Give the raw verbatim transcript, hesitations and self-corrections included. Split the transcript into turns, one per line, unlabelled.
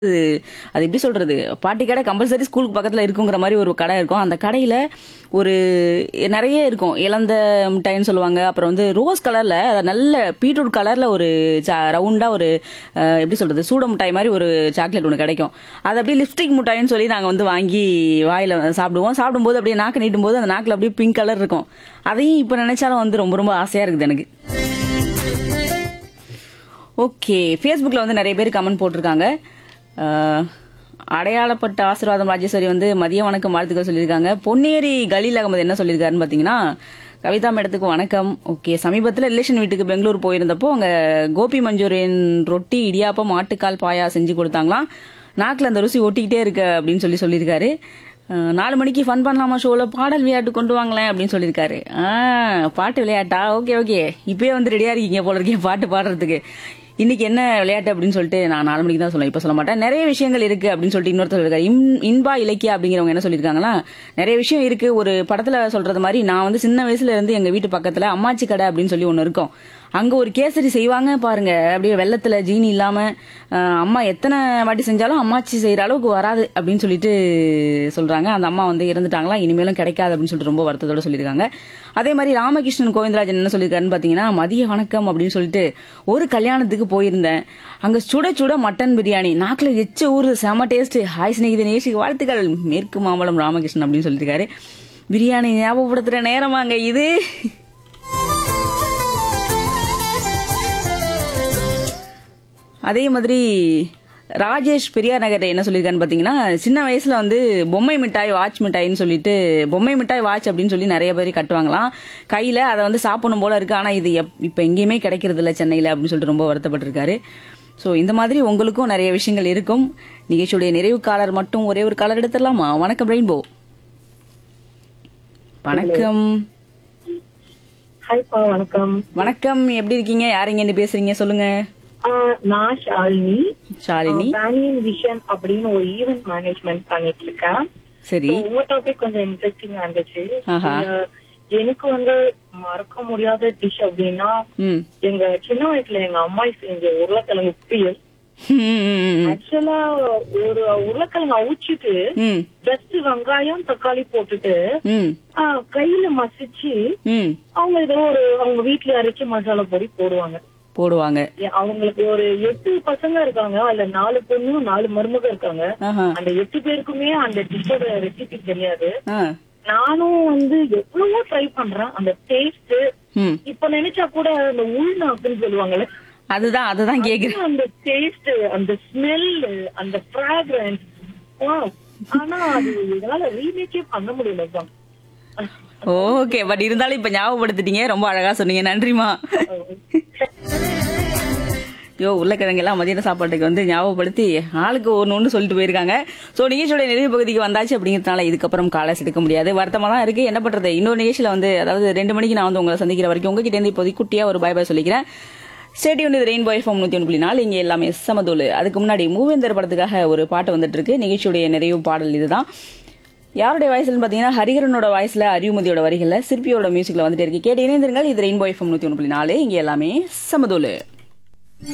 அது எப்படி சொல்றது, பாட்டி கடை கம்பல்சரி ஸ்கூலுக்கு பக்கத்துல இருக்குங்கிற மாதிரி ஒரு கடை இருக்கும். அந்த கடையில ஒரு நிறைய இருக்கும். இலந்த மிட்டாய்ன்னு சொல்லுவாங்க. அப்புறம் வந்து ரோஸ் கலர்ல, அது நல்ல பீட்ரூட் கலர்ல ஒரு ரவுண்டா ஒரு அஹ், எப்படி சொல்றது, சூட மிட்டாய் மாதிரி ஒரு சாக்லேட் ஒன்று கிடைக்கும். அது அப்படியே லிப்ஸ்டிக் மிட்டாய்ன்னு சொல்லி நாங்க வந்து வாங்கி வாயில சாப்பிடுவோம். சாப்பிடும்போது அப்படியே நாக்கு நீட்டும் போது அந்த நாக்குல அப்படியே பிங்க் கலர் இருக்கும். அதையும் இப்ப நினைச்சாலும் வந்து ரொம்ப ரொம்ப ஆசையா இருக்குது எனக்கு. ஓகே, ஃபேஸ்புக்கில் வந்து நிறைய பேர் கமெண்ட் போட்டிருக்காங்க. அஹ், அடையாளப்பட்ட ஆசீர்வாதம் ராஜேஸ்வரி வந்து மதிய வணக்கம் வாழ்த்துக்கள் சொல்லியிருக்காங்க. பொன்னேரி கலீல் அகமது என்ன சொல்லியிருக்காருன்னு பார்த்தீங்கன்னா, கவிதா மேடத்துக்கு வணக்கம். ஓகே, சமீபத்தில் ரிலேஷன் வீட்டுக்கு பெங்களூர் போயிருந்தப்போ அங்கே கோபி மஞ்சூரியன் ரொட்டி இடியாப்பம் ஆட்டுக்கால் பாயா செஞ்சு கொடுத்தாங்களாம். நாக்கில் அந்த ருசி ஒட்டிக்கிட்டே இருக்கு அப்படின்னு சொல்லி சொல்லியிருக்காரு. அஹ், நாலு மணிக்கு ஃபன் பண்ணலாமா ஷோவில் பாடல் விளையாட்டு கொண்டு வாங்களேன் அப்படின்னு சொல்லியிருக்காரு. ஆ, பாட்டு விளையாட்டா? ஓகே ஓகே, இப்பயே வந்து ரெடியா இருக்கீங்க போல இருக்கீங்க பாட்டு பாடுறதுக்கு. இன்னைக்கு என்ன விளையாட்டு அப்படின்னு சொல்லிட்டு நான் நாலு மணிக்கு தான் சொல்லுவேன், இப்ப சொல்ல மாட்டேன். நிறைய விஷயங்கள் இருக்கு அப்படின்னு சொல்லிட்டு இன்னொருத்தர் சொல்லிருக்காரு. இன்- இன்பா இலக்கியா அப்படிங்கிறவங்க என்ன சொல்லியிருக்காங்கன்னா, நிறைய விஷயம் இருக்கு. ஒரு படத்துல சொல்றது மாதிரி, நான் வந்து சின்ன வயசுல இருந்து எங்க வீட்டு பக்கத்துல அம்மாச்சி கடை அப்படின்னு சொல்லி ஒன்னு இருக்கும். அங்க ஒரு கேசரி செய்வாங்க பாருங்க, அப்படியே வெள்ளத்துல ஜீனி இல்லாம. அஹ், அம்மா எத்தனை வாட்டி செஞ்சாலும் அம்மாச்சி செய்யற அளவுக்கு வராது அப்படின்னு சொல்லிட்டு சொல்றாங்க. அந்த அம்மா வந்து இறந்துட்டாங்களா, இனிமேலும் கிடைக்காது அப்படின்னு சொல்லிட்டு ரொம்ப வருத்தத்தோட சொல்லியிருக்காங்க. அதே மாதிரி ராமகிருஷ்ணன் கோவிந்தராஜன் என்ன சொல்லியிருக்காருன்னு பாத்தீங்கன்னா, மதிய வணக்கம் அப்படின்னு சொல்லிட்டு ஒரு கல்யாணத்துக்கு போயிருந்தேன். அங்க சுட சுட மட்டன் பிரியாணி, நாக்குல எச்ச ஊரு, செம டேஸ்ட். ஹாய் சிநேகிதி நேஷிக்கு வாழ்த்துக்கள், மேற்கு மாம்பலம் ராமகிருஷ்ணன் அப்படின்னு சொல்லியிருக்காரு. பிரியாணி ஞாபகப்படுத்துற நேரமாங்க இது. அதே மாதிரி ராஜேஷ் பெரியார் நகர் என்ன சொல்லியிருக்கான்னு பாத்தீங்கன்னா, சின்ன வயசுல வந்து பொம்மை மிட்டாய் வாட்ச் மிட்டாய்ன்னு சொல்லிட்டு, பொம்மை மிட்டாய் வாட்ச் அப்படின்னு சொல்லி நிறைய பேர் கட்டுவாங்களாம் கையில. அதை வந்து சாப்பிடணும் போல இருக்கு, ஆனா இது எப்- இப்ப எங்கேயுமே கிடைக்கிறது இல்ல சென்னையில அப்படின்னு சொல்லிட்டு ரொம்ப வருத்தப்பட்டிருக்காரு. ஸோ இந்த மாதிரி உங்களுக்கும் நிறைய விஷயங்கள் இருக்கும். நிகழ்ச்சியுடைய நிறைவு காலர் மட்டும் ஒரே ஒரு காலர் எடுத்துடலாமா? வணக்கம் ரெயின்போ. வணக்கம்.
ஹாய்ப்பா, வணக்கம்.
வணக்கம், எப்படி இருக்கீங்க? யாருங்க என்ன பேசுறீங்க சொல்லுங்க.
ஆஹ் நான் ஷாலினி.
ஷாலினி.
பேனியன் விஷன் அப்படின்னு ஒரு ஈவென்ட் மேனேஜ்மெண்ட் பண்ணிட்டு இருக்கேன்.
சரி.
So, உங்க டாபிக் கொஞ்சம் இன்ட்ரெஸ்டிங்கா இருந்துச்சு.
ஆஹா.
இதுல எனக்கு வந்து மறக்க முடியாத டிஷ் அப்படின்னா,
ம்
எங்க சின்ன வயசுல எங்க அம்மா செஞ்ச உருளைக்கிழங்கு புயல்.
ம்
ஆக்சுவலா ஒரு உருளைக்கிழங்கு அவிச்சிட்டு
ம்
ஜஸ்ட் வெங்காயம் தக்காளி போட்டுட்டு
ம்
ஆஹ் கையில மசிச்சு
ம்
அவங்க ஏதோ ஒரு அவங்க வீட்டுல அரைச்சு மசாலா பொடி போடுவாங்க.
போடுவாங்க.
ஏ- அவங்களுக்கு ஒரு எட்டு பசங்க இருக்காங்க, அதுல நாலு பொண்ணு நாலு மருமக இருக்காங்க.
ஆஹா.
அந்த எட்டு பேருக்குமே அந்த டிஷ்ஷோட ரெசிபி தெரியாது.
ஆ.
நானும் வந்து எவ்வளவோ ட்ரை பண்றேன். அந்த டேஸ்ட்
ம்
இப்ப நினைச்சா கூட அந்த உள்நாக்குன்னு சொல்லுவாங்கல்ல,
அதுதான் அதுதான் கேக்குறேன்.
அந்த டேஸ்ட், அந்த ஸ்மெல், அந்த ஃபிராக்ரன்ஸ், ஆனா அது இதனால ரீமேக்கே பண்ண முடியல.
ஓகே, பட் இருந்தாலும் இப்ப ஞாபகப்படுத்திட்டீங்க, ரொம்ப அழகா சொன்னீங்க, நன்றிமா. யோ, உருளைக்கிழங்கு எல்லாம் மதியான சாப்பாட்டுக்கு வந்து ஞாபகப்படுத்தி ஆளுக்கு ஒன்று ஒன்று சொல்லிட்டு போயிருக்காங்க. ஸோ நிகழ்ச்சியோட நிறைவு பகுதிக்கு வந்தாச்சு அப்படிங்கிறதுனால இதுக்கப்புறம் காலேஜ் எடுக்க முடியாது, வருத்தமா தான் இருக்கு. என்ன பண்றது, இன்னொரு நிகழ்ச்சியில வந்து அதாவது ரெண்டு மணிக்கு நான் வந்து உங்களை சந்திக்கிற வரைக்கும் உங்ககிட்ட இருந்து இப்போதைக்கு குட்டியா ஒரு பாய் பாய் சொல்லிக்கிறேன். ஸ்டேடியம் இது ரெயின்போ எஃப்எம் நூத்தி ஒன்று புள்ளி நாலு, இங்க எல்லாமே சமதூள். அதுக்கு முன்னாடி மூவேந்தர் படத்துக்காக ஒரு பாட்டு வந்துட்டு இருக்கு. நிகழ்ச்சியுடைய நிறைவு பாடல் இதுதான். யாருடைய வாய்ஸ்ல பாத்தீங்கன்னா, ஹரிகரனோட வாய்ஸ்ல, அறிவுமதியோட வரிகள்ல, சிற்பியோட மியூசிக்ல வந்துட்டு இருக்கு. கேட்டு இணைந்திருங்கள். இது ரெயின்போ எஃப்எம் நூத்தி ஒன்று புள்ளி நாலு, இங்க எல்லாமே சமதூள்.